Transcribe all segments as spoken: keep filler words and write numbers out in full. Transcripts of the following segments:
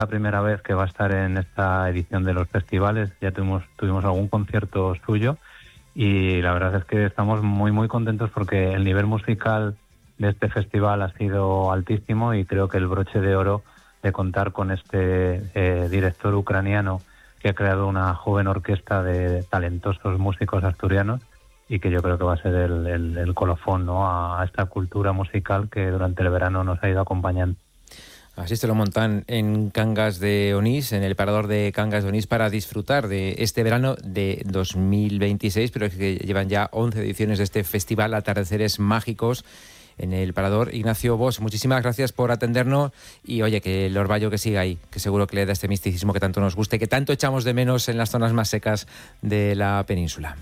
la primera vez que va a estar en esta edición de los festivales. Ya tuvimos, tuvimos algún concierto suyo y la verdad es que estamos muy muy contentos porque el nivel musical de este festival ha sido altísimo y creo que el broche de oro de contar con este eh, director ucraniano que ha creado una joven orquesta de talentosos músicos asturianos y que yo creo que va a ser el, el, el colofón, ¿no?, a, a esta cultura musical que durante el verano nos ha ido acompañando. Así se lo montan en Cangas de Onís, en el parador de Cangas de Onís, para disfrutar de este verano de dos mil veintiséis, pero es que llevan ya once ediciones de este festival Atardeceres Mágicos en el parador. Ignacio Bosch, muchísimas gracias por atendernos y oye, que el orvallo que siga ahí, que seguro que le da este misticismo que tanto nos gusta y que tanto echamos de menos en las zonas más secas de la península.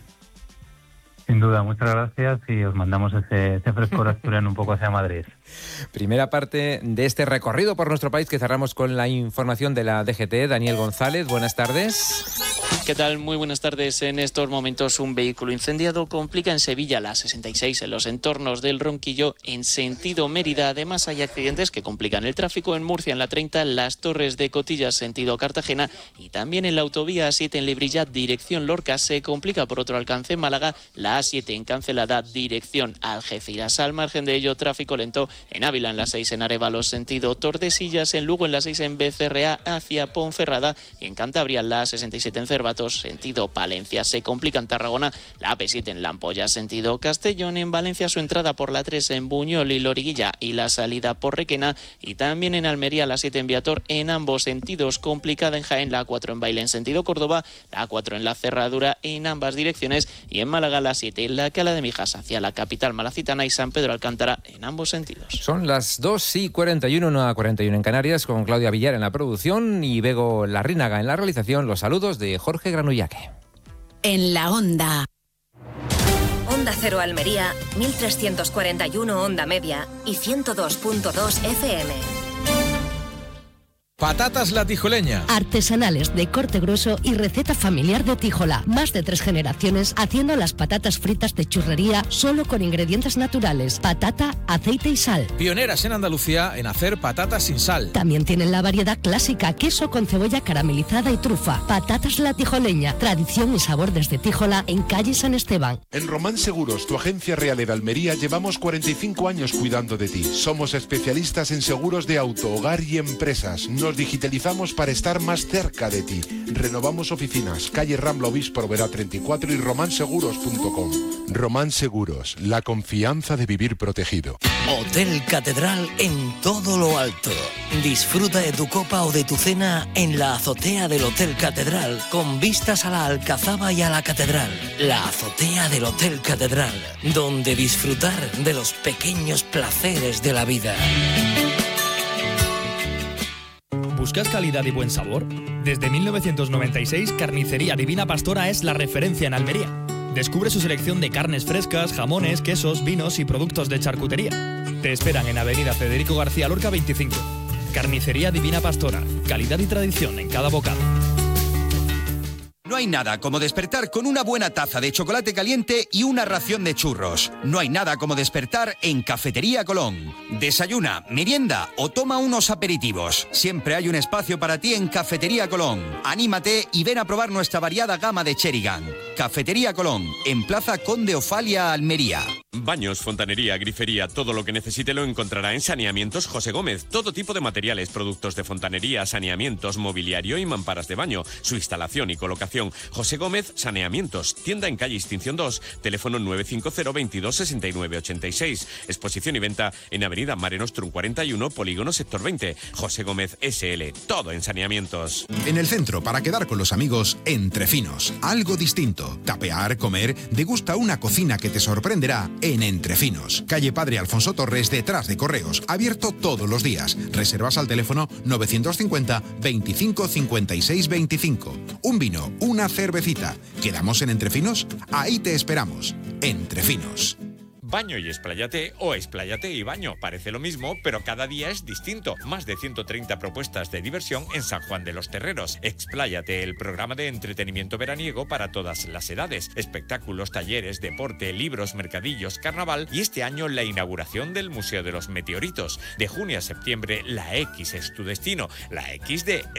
Sin duda, muchas gracias y os mandamos ese, ese frescor asturiano un poco hacia Madrid. Primera parte de este recorrido por nuestro país que cerramos con la información de la D G T. Daniel González, buenas tardes. ¿Qué tal? Muy buenas tardes. En estos momentos un vehículo incendiado complica en Sevilla la sesenta y seis en los entornos del Ronquillo en sentido Mérida. Además hay accidentes que complican el tráfico en Murcia en la treinta, Las Torres de Cotillas sentido Cartagena y también en la autovía A siete en Lebrija dirección Lorca. Se complica por otro alcance en Málaga la A siete en Cancelada dirección Algeciras. Al margen de ello, tráfico lento en Ávila en la seis en Arévalos sentido Tordesillas, en Lugo en la seis en Becerrea hacia Ponferrada y en Cantabria la sesenta y siete en Cervatos sentido Palencia. Se complica en Tarragona la A P siete en La Ampolla sentido Castellón, en Valencia su entrada por la tres en Buñol y Loriguilla y la salida por Requena y también en Almería la siete en Viator en ambos sentidos. Complicada en Jaén la A cuatro en Baile en sentido Córdoba, la A cuatro en la Cerradura en ambas direcciones y en Málaga la siete en la Cala de Mijas hacia la capital malacitana y San Pedro Alcántara en ambos sentidos. Son las dos y cuarenta y uno, una cuarenta y uno en Canarias, con Claudia Villar en la producción y Bego Larrínaga en la realización. Los saludos de Jorge Granullaque. En la Onda. Onda Cero Almería, mil trescientos cuarenta y uno Onda Media y ciento dos punto dos F M. Patatas La Tijoleña. Artesanales de corte grueso y receta familiar de Tijola. Más de tres generaciones haciendo las patatas fritas de churrería solo con ingredientes naturales. Patata, aceite y sal. Pioneras en Andalucía en hacer patatas sin sal. También tienen la variedad clásica, queso con cebolla caramelizada y trufa. Patatas La Tijoleña. Tradición y sabor desde Tijola en calle San Esteban. En Román Seguros, tu agencia real en Almería, llevamos cuarenta y cinco años cuidando de ti. Somos especialistas en seguros de auto, hogar y empresas. Nos digitalizamos para estar más cerca de ti. Renovamos oficinas, calle Rambla Obispo Verá treinta y cuatro y romanseguros punto com. Román Seguros, la confianza de vivir protegido. Hotel Catedral en todo lo alto. Disfruta de tu copa o de tu cena en la azotea del Hotel Catedral con vistas a la Alcazaba y a la Catedral. La azotea del Hotel Catedral, donde disfrutar de los pequeños placeres de la vida. ¿Buscas calidad y buen sabor? Desde mil novecientos noventa y seis, Carnicería Divina Pastora es la referencia en Almería. Descubre su selección de carnes frescas, jamones, quesos, vinos y productos de charcutería. Te esperan en Avenida Federico García Lorca veinticinco. Carnicería Divina Pastora, calidad y tradición en cada bocado. No hay nada como despertar con una buena taza de chocolate caliente y una ración de churros. No hay nada como despertar en Cafetería Colón. Desayuna, merienda o toma unos aperitivos. Siempre hay un espacio para ti en Cafetería Colón. Anímate y ven a probar nuestra variada gama de Cherigan. Cafetería Colón, en Plaza Conde Ofalia, Almería. Baños, fontanería, grifería, todo lo que necesite lo encontrará en Saneamientos José Gómez. Todo tipo de materiales, productos de fontanería, saneamientos, mobiliario y mamparas de baño. Su instalación y colocación. José Gómez, Saneamientos. Tienda en calle Extinción dos. Teléfono nueve cinco cero veintidós sesenta y nueve ochenta y seis. Exposición y venta en Avenida Mare Nostrum cuarenta y uno, Polígono Sector veinte. José Gómez S L. Todo en saneamientos. En el centro, para quedar con los amigos, Entrefinos. Algo distinto. Tapear, comer. Degusta una cocina que te sorprenderá en Entrefinos. Calle Padre Alfonso Torres, detrás de Correos. Abierto todos los días. Reservas al teléfono novecientos cincuenta veinticinco cincuenta y seis veinticinco. Un vino, una cervecita. ¿Quedamos en Entrefinos? Ahí te esperamos. Entrefinos. Baño y expláyate o expláyate y baño. Parece lo mismo, pero cada día es distinto. Más de ciento treinta propuestas de diversión en San Juan de los Terreros. Expláyate, el programa de entretenimiento veraniego para todas las edades. Espectáculos, talleres, deporte, libros, mercadillos, carnaval y este año la inauguración del Museo de los Meteoritos. De junio a septiembre, la X es tu destino. La X de